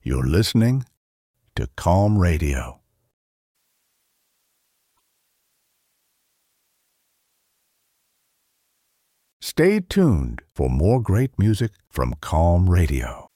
You're listening to Calm Radio. Stay tuned for more great music from Calm Radio.